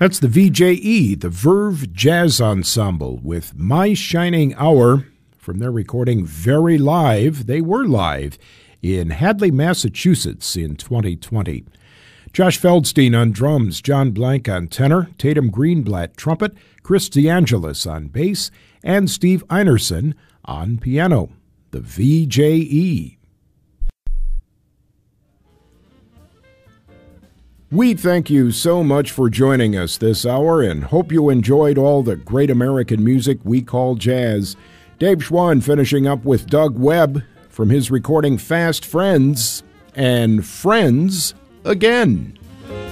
That's the VJE, the Verve Jazz Ensemble, with My Shining Hour from their recording Very Live. They were live in Hadley, Massachusetts in 2020. Josh Feldstein on drums, John Blank on tenor, Tatum Greenblatt trumpet, Chris DeAngelis on bass, and Steve Einerson on piano. The VJE. We thank you so much for joining us this hour and hope you enjoyed all the great American music we call jazz. Dave Schwann finishing up with Doug Webb from his recording Fast Friends and Friends Again.